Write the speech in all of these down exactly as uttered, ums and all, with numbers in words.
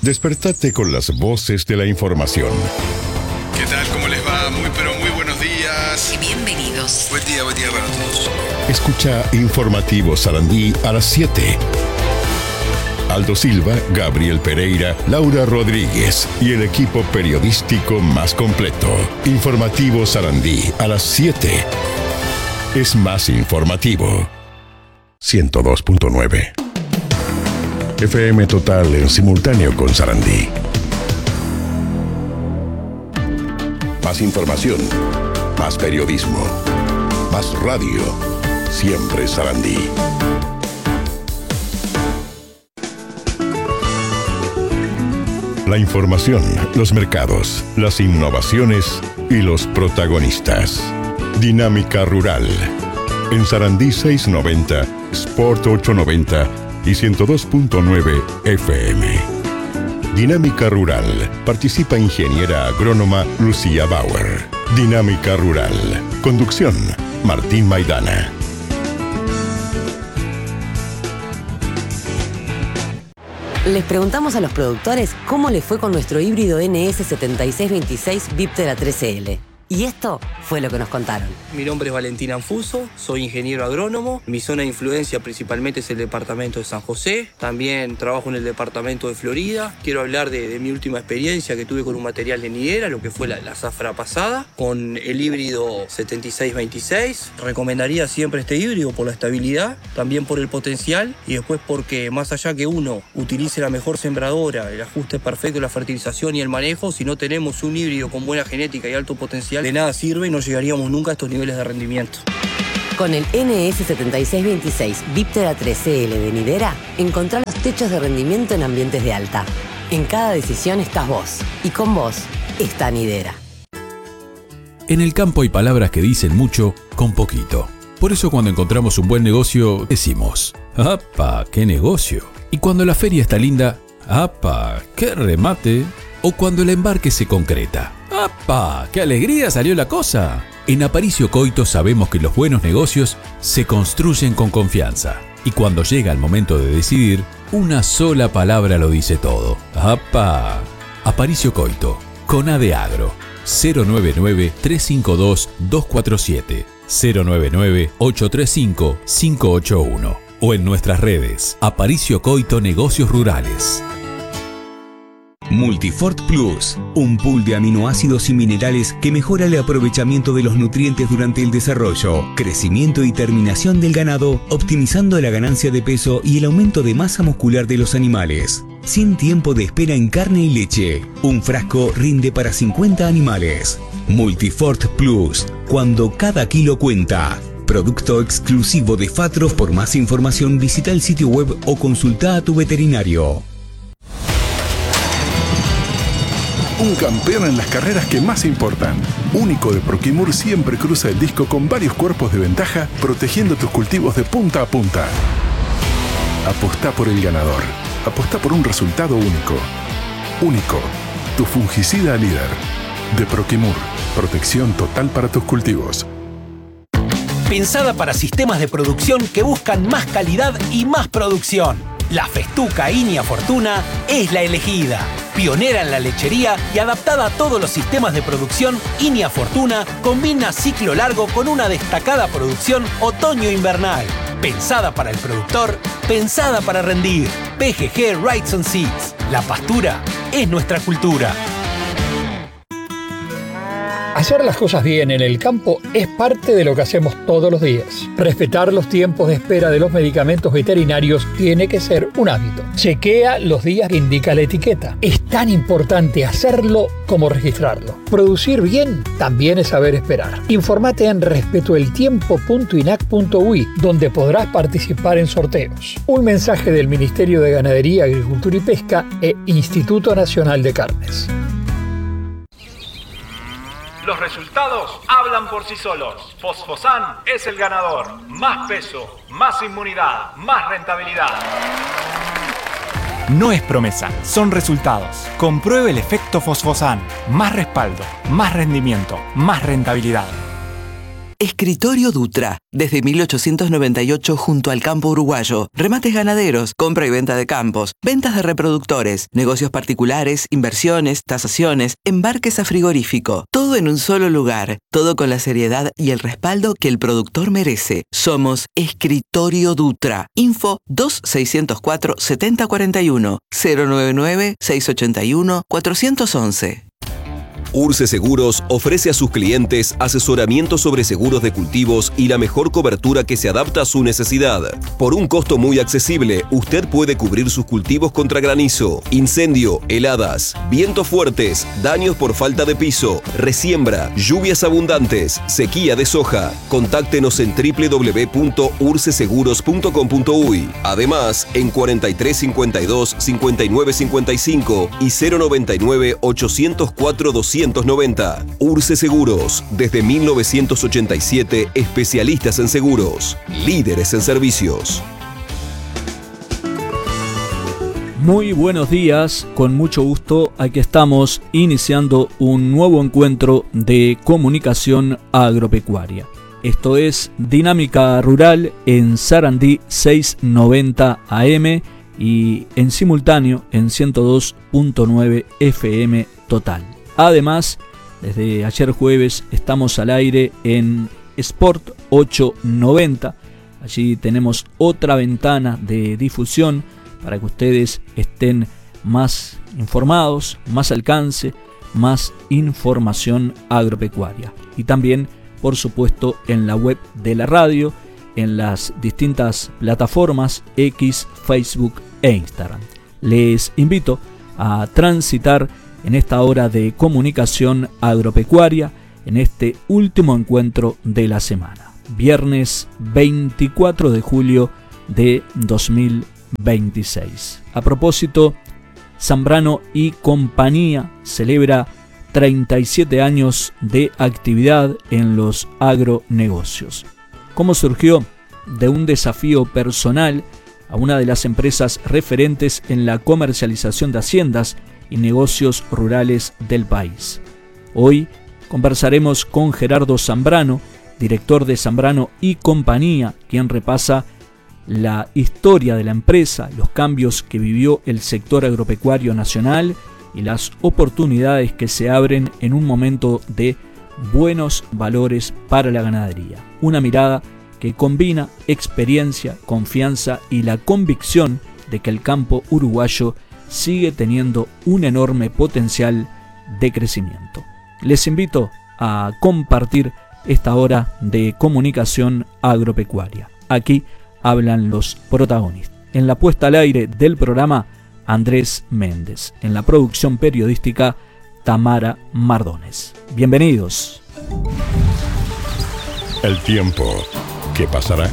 Despertate con las voces de la información. ¿Qué tal? ¿Cómo les va? Muy pero muy buenos días. Y bienvenidos. Buen día, buen día para todos. Escucha Informativo Sarandí a las siete. Aldo Silva, Gabriel Pereira, Laura Rodríguez y el equipo periodístico más completo. Informativo Sarandí a las siete. Es más informativo. ciento dos punto nueve. F M Total en simultáneo con Sarandí. Más información, más periodismo, más radio. Siempre Sarandí. La información, los mercados, las innovaciones y los protagonistas. Dinámica Rural. En Sarandí seiscientos noventa, Sport ochocientos noventa y ciento dos punto nueve F M. Dinámica Rural. Participa ingeniera agrónoma Lucía Bauer. Dinámica Rural. Conducción, Martín Maidana. Les preguntamos a los productores cómo les fue con nuestro híbrido N S setenta y seis veintiséis Viptera trece L. Y esto fue lo que nos contaron. Mi nombre es Valentín Anfuso, soy ingeniero agrónomo. Mi zona de influencia principalmente es el departamento de San José. También trabajo en el departamento de Florida. Quiero hablar de, de mi última experiencia que tuve con un material de nidera, lo que fue la, la zafra pasada, con el híbrido setenta y seis veintiséis. Recomendaría siempre este híbrido por la estabilidad, también por el potencial y después porque más allá que uno utilice la mejor sembradora, el ajuste perfecto de la fertilización y el manejo, si no tenemos un híbrido con buena genética y alto potencial, de nada sirve y no llegaríamos nunca a estos niveles de rendimiento. Con el N S setenta y seis veintiséis Viptera trece L de Nidera, encontrá los techos de rendimiento en ambientes de alta. En cada decisión estás vos, y con vos está Nidera. En el campo hay palabras que dicen mucho con poquito. Por eso cuando encontramos un buen negocio, decimos, ¡apa, qué negocio! Y cuando la feria está linda, ¡apa, qué remate! O cuando el embarque se concreta, ¡apa, qué alegría salió la cosa! En Aparicio Coito sabemos que los buenos negocios se construyen con confianza. Y cuando llega el momento de decidir, una sola palabra lo dice todo. ¡Apa! Aparicio Coito, con A de Agro. cero nueve nueve, tres cinco dos, dos cuatro siete, cero nueve nueve, ocho tres cinco, cinco ocho uno. O en nuestras redes, Aparicio Coito Negocios Rurales. Multifort Plus, un pool de aminoácidos y minerales que mejora el aprovechamiento de los nutrientes durante el desarrollo, crecimiento y terminación del ganado, optimizando la ganancia de peso y el aumento de masa muscular de los animales. Sin tiempo de espera en carne y leche. Un frasco rinde para cincuenta animales. Multifort Plus, cuando cada kilo cuenta. Producto exclusivo de Fatro. Por más información visita el sitio web o consulta a tu veterinario. Un campeón en las carreras que más importan. Único de Proquimur siempre cruza el disco con varios cuerpos de ventaja, protegiendo tus cultivos de punta a punta. Apostá por el ganador. Apostá por un resultado único. Único. Tu fungicida líder. De Proquimur. Protección total para tus cultivos. Pensada para sistemas de producción que buscan más calidad y más producción. La Festuca Inia Fortuna es la elegida. Pionera en la lechería y adaptada a todos los sistemas de producción, Inia Fortuna combina ciclo largo con una destacada producción otoño-invernal. Pensada para el productor, pensada para rendir. P G G Rights and Seeds. La pastura es nuestra cultura. Hacer las cosas bien en el campo es parte de lo que hacemos todos los días. Respetar los tiempos de espera de los medicamentos veterinarios tiene que ser un hábito. Chequea los días que indica la etiqueta. Es tan importante hacerlo como registrarlo. Producir bien también es saber esperar. Infórmate en respetoeltiempo punto inac punto uy, donde podrás participar en sorteos. Un mensaje del Ministerio de Ganadería, Agricultura y Pesca e Instituto Nacional de Carnes. Los resultados hablan por sí solos. Fosfosan es el ganador. Más peso, más inmunidad, más rentabilidad. No es promesa, son resultados. Compruebe el efecto Fosfosan. Más respaldo, más rendimiento, más rentabilidad. Escritorio Dutra, desde mil ochocientos noventa y ocho junto al campo uruguayo. Remates ganaderos, compra y venta de campos, ventas de reproductores, negocios particulares, inversiones, tasaciones, embarques a frigorífico. Todo en un solo lugar, todo con la seriedad y el respaldo que el productor merece. Somos Escritorio Dutra. Info dos seis cero cuatro, siete cero cuatro uno, cero nueve nueve, seis ocho uno, cuatro uno uno. Urce Seguros ofrece a sus clientes asesoramiento sobre seguros de cultivos y la mejor cobertura que se adapta a su necesidad. Por un costo muy accesible, usted puede cubrir sus cultivos contra granizo, incendio, heladas, vientos fuertes, daños por falta de piso, resiembra, lluvias abundantes, sequía de soja. Contáctenos en doble u doble u doble u punto urce seguros punto com punto uy. Además, en cuarenta y tres cincuenta y dos, cincuenta y nueve cincuenta y cinco y cero noventa y nueve, ochocientos cuatro, doscientos noventa. Urce Seguros, desde mil novecientos ochenta y siete, especialistas en seguros, líderes en servicios. Muy buenos días, con mucho gusto, aquí estamos iniciando un nuevo encuentro de comunicación agropecuaria. Esto es Dinámica Rural en Sarandí seiscientos noventa A M y en simultáneo en ciento dos punto nueve F M total. Además, desde ayer jueves estamos al aire en Sport ochocientos noventa. Allí tenemos otra ventana de difusión para que ustedes estén más informados, más alcance, más información agropecuaria. Y también, por supuesto, en la web de la radio, en las distintas plataformas X, Facebook e Instagram. Les invito a transitar en esta hora de comunicación agropecuaria, en este último encuentro de la semana, viernes veinticuatro de julio de dos mil veintiséis. A propósito, Zambrano y Compañía celebra treinta y siete años de actividad en los agronegocios. ¿Cómo surgió? De un desafío personal a una de las empresas referentes en la comercialización de haciendas y negocios rurales del país. Hoy conversaremos con Gerardo Zambrano, director de Zambrano y Compañía, quien repasa la historia de la empresa, los cambios que vivió el sector agropecuario nacional y las oportunidades que se abren en un momento de buenos valores para la ganadería. Una mirada que combina experiencia, confianza y la convicción de que el campo uruguayo sigue teniendo un enorme potencial de crecimiento. Les invito a compartir esta hora de comunicación agropecuaria. Aquí hablan los protagonistas. En la puesta al aire del programa, Andrés Méndez. En la producción periodística, Tamara Mardones. Bienvenidos. El tiempo, ¿qué pasará?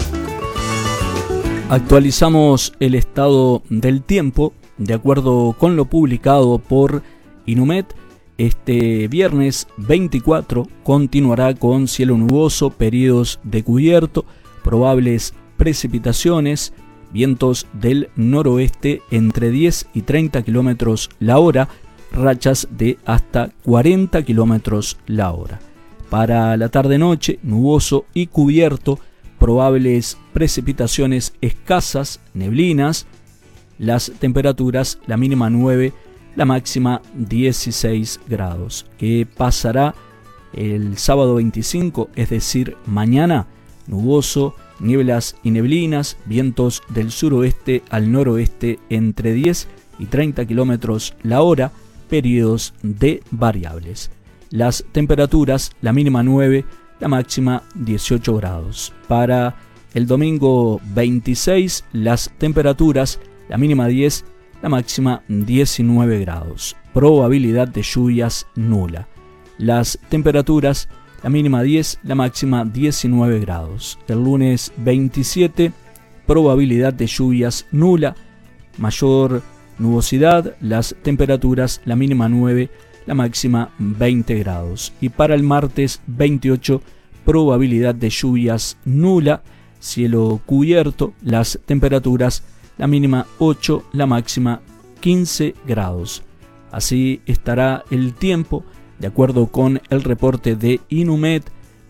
Actualizamos el estado del tiempo. De acuerdo con lo publicado por Inumet, este viernes veinticuatro continuará con cielo nuboso, periodos de cubierto, probables precipitaciones, vientos del noroeste entre diez y treinta kilómetros la hora, rachas de hasta cuarenta kilómetros la hora. Para la tarde-noche, nuboso y cubierto, probables precipitaciones escasas, neblinas. Las temperaturas, la mínima nueve, la máxima dieciséis grados. ¿Qué pasará el sábado veinticinco? Es decir, mañana, nuboso, nieblas y neblinas, vientos del suroeste al noroeste entre diez y treinta kilómetros la hora, periodos de variables. Las temperaturas, la mínima nueve, la máxima dieciocho grados. Para el domingo veintiséis, las temperaturas, la mínima diez, la máxima diecinueve grados. Probabilidad de lluvias nula. Las temperaturas, la mínima diez, la máxima diecinueve grados. El lunes veintisiete, probabilidad de lluvias nula, mayor nubosidad, las temperaturas, la mínima nueve, la máxima veinte grados. Y para el martes veintiocho, probabilidad de lluvias nula, cielo cubierto, las temperaturas, la mínima ocho, la máxima quince grados. Así estará el tiempo, de acuerdo con el reporte de Inumet,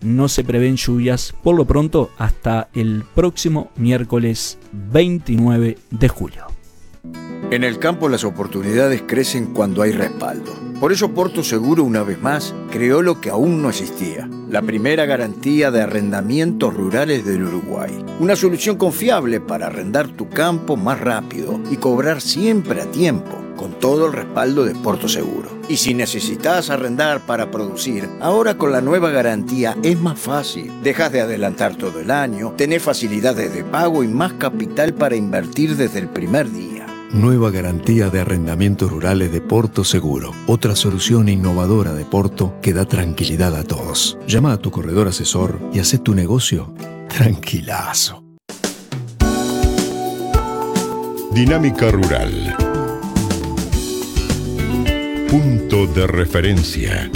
no se prevén lluvias por lo pronto hasta el próximo miércoles veintinueve de julio. En el campo las oportunidades crecen cuando hay respaldo. Por eso Porto Seguro, una vez más, creó lo que aún no existía: la primera garantía de arrendamientos rurales del Uruguay. Una solución confiable para arrendar tu campo más rápido y cobrar siempre a tiempo, con todo el respaldo de Porto Seguro. Y si necesitas arrendar para producir, ahora con la nueva garantía es más fácil. Dejas de adelantar todo el año, tenés facilidades de pago y más capital para invertir desde el primer día. Nueva garantía de arrendamientos rurales de Porto Seguro. Otra solución innovadora de Porto que da tranquilidad a todos. Llama a tu corredor asesor y haz tu negocio tranquilazo. Dinámica Rural. Punto de referencia.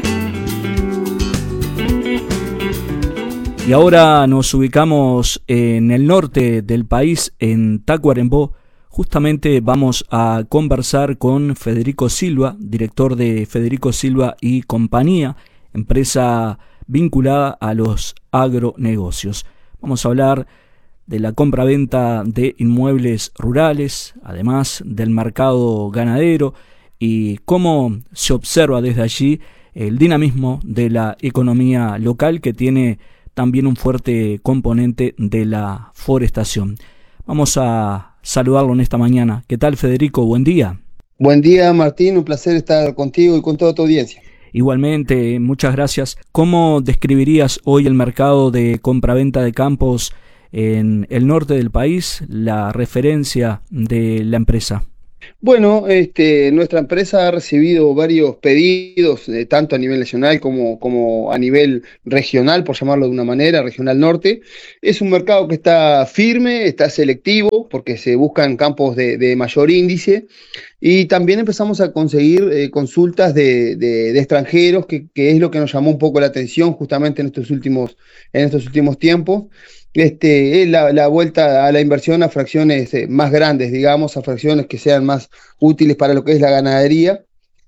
Y ahora nos ubicamos en el norte del país, en Tacuarembó. Justamente vamos a conversar con Federico Silva, director de Federico Silva y Compañía, empresa vinculada a los agronegocios. Vamos a hablar de la compra-venta de inmuebles rurales, además del mercado ganadero y cómo se observa desde allí el dinamismo de la economía local, que tiene también un fuerte componente de la forestación. Vamos a saludarlo en esta mañana. ¿Qué tal, Federico? Buen día. Buen día, Martín. Un placer estar contigo y con toda tu audiencia. Igualmente, muchas gracias. ¿Cómo describirías hoy el mercado de compraventa de campos en el norte del país, la referencia de la empresa? Bueno, este, nuestra empresa ha recibido varios pedidos, eh, tanto a nivel nacional como, como a nivel regional, por llamarlo de una manera, regional norte. Es un mercado que está firme, está selectivo, porque se buscan campos de, de mayor índice, y también empezamos a conseguir eh, consultas de, de, de extranjeros, que, que es lo que nos llamó un poco la atención justamente en estos últimos, en estos últimos tiempos. Este, es la, la vuelta a la inversión a fracciones eh, más grandes, digamos, a fracciones que sean más útiles para lo que es la ganadería.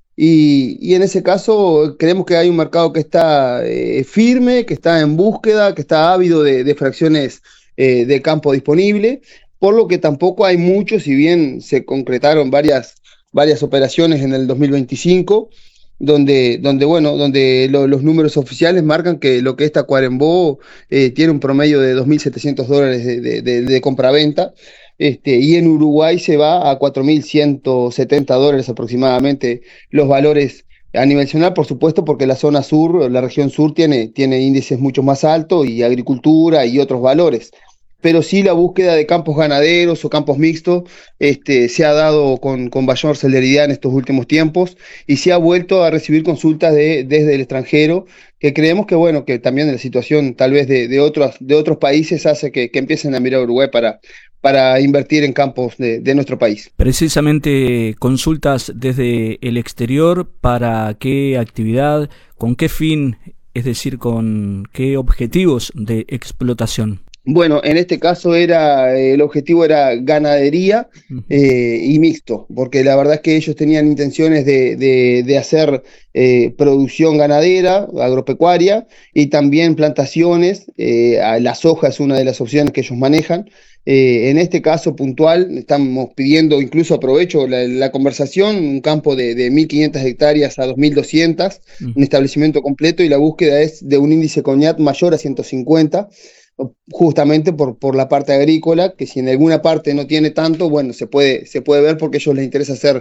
Y, y en ese caso creemos que hay un mercado que está eh, firme, que está en búsqueda, que está ávido de, de fracciones eh, de campo disponible, por lo que tampoco hay mucho, si bien se concretaron varias, varias operaciones en el dos mil veinticinco, donde, donde bueno, donde lo, los números oficiales marcan que lo que es Tacuarembó eh, tiene un promedio de dos mil setecientos dólares de, de, de, de compraventa, este, y en Uruguay se va a cuatro mil ciento setenta dólares aproximadamente los valores a nivel nacional, por supuesto, porque la zona sur, la región sur tiene, tiene índices mucho más altos y agricultura y otros valores. Pero sí la búsqueda de campos ganaderos o campos mixtos este, se ha dado con, con mayor celeridad en estos últimos tiempos, y se ha vuelto a recibir consultas de, desde el extranjero, que creemos que bueno, que también la situación tal vez de, de, otros, de otros países hace que, que empiecen a mirar a Uruguay para, para invertir en campos de, de nuestro país. Precisamente consultas desde el exterior, ¿para qué actividad? ¿Con qué fin? Es decir, ¿con qué objetivos de explotación? Bueno, en este caso era el objetivo era ganadería eh, y mixto, porque la verdad es que ellos tenían intenciones de, de, de hacer eh, producción ganadera, agropecuaria, y también plantaciones. Eh, la soja es una de las opciones que ellos manejan. Eh, en este caso puntual estamos pidiendo, incluso aprovecho la, la conversación, un campo de, de mil quinientas hectáreas a dos mil doscientas, uh-huh. un establecimiento completo, y la búsqueda es de un índice CONIAT mayor a ciento cincuenta, justamente por, por la parte agrícola, que si en alguna parte no tiene tanto, bueno, se puede, se puede ver porque a ellos les interesa hacer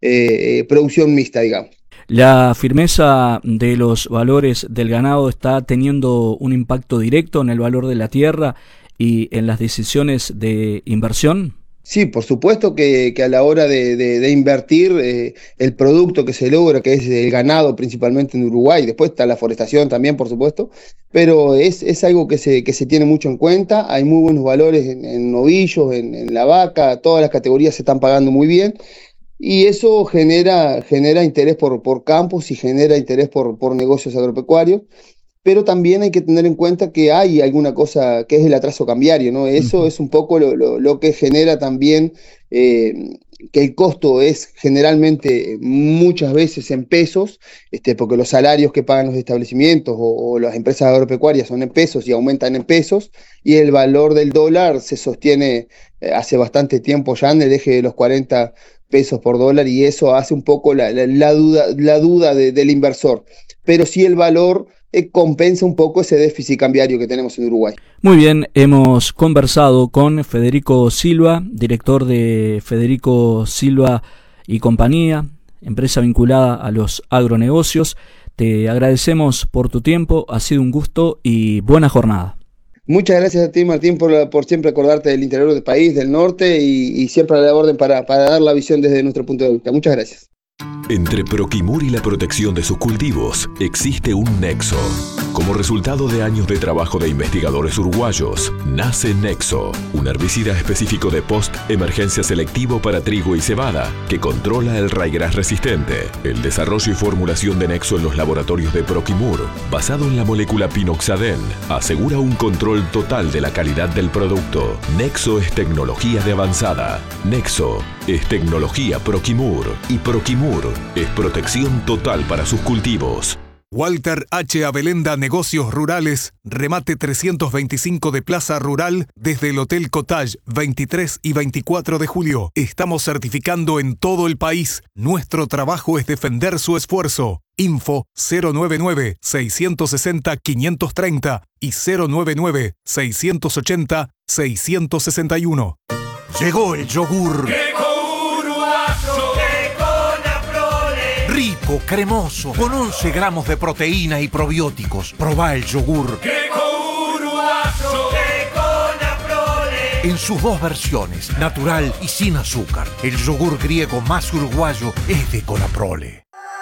eh, producción mixta, digamos. ¿La firmeza de los valores del ganado está teniendo un impacto directo en el valor de la tierra y en las decisiones de inversión? Sí, por supuesto que, que a la hora de, de, de invertir, eh, el producto que se logra, que es el ganado principalmente en Uruguay, después está la forestación también, por supuesto, pero es, es algo que se, que se tiene mucho en cuenta. Hay muy buenos valores en, en novillos, en, en la vaca, todas las categorías se están pagando muy bien, y eso genera, genera interés por, por campos y genera interés por, por negocios agropecuarios. Pero también hay que tener en cuenta que hay alguna cosa que es el atraso cambiario, ¿no? Eso uh-huh. es un poco lo, lo, lo que genera también eh, que el costo es generalmente muchas veces en pesos, este, porque los salarios que pagan los establecimientos o, o las empresas agropecuarias son en pesos y aumentan en pesos, y el valor del dólar se sostiene eh, hace bastante tiempo ya en el eje de los cuarenta pesos por dólar, y eso hace un poco la, la, la duda, la duda de, del inversor. Pero sí el valor eh, compensa un poco ese déficit cambiario que tenemos en Uruguay. Muy bien, hemos conversado con Federico Silva, director de Federico Silva y Compañía, empresa vinculada a los agronegocios. Te agradecemos por tu tiempo, ha sido un gusto y buena jornada. Muchas gracias a ti, Martín, por, por siempre acordarte del interior del país, del norte, y, y siempre a la orden para, para dar la visión desde nuestro punto de vista. Muchas gracias. Entre Proquimur y la protección de sus cultivos existe un nexo. Como resultado de años de trabajo de investigadores uruguayos, nace Nexo, un herbicida específico de post-emergencia selectivo para trigo y cebada, que controla el ryegrass resistente. El desarrollo y formulación de Nexo en los laboratorios de Proquimur, basado en la molécula pinoxadén, asegura un control total de la calidad del producto. Nexo es tecnología de avanzada. Nexo es tecnología Proquimur, y Proquimur es protección total para sus cultivos. Walter H. Abelenda Negocios Rurales, remate trescientos veinticinco de Plaza Rural desde el Hotel Cottage, veintitrés y veinticuatro de julio. Estamos certificando en todo el país. Nuestro trabajo es defender su esfuerzo. Info cero noventa y nueve, seiscientos sesenta, quinientos treinta y cero noventa y nueve, seiscientos ochenta, seiscientos sesenta y uno. Llegó el yogur. Rico, cremoso, con once gramos de proteína y probióticos. Probá el yogur. En sus dos versiones, natural y sin azúcar. El yogur griego más uruguayo es de Conaprole.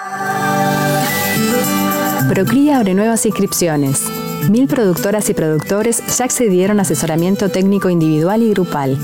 Procría abre nuevas inscripciones. Mil productoras y productores ya accedieron a asesoramiento técnico individual y grupal.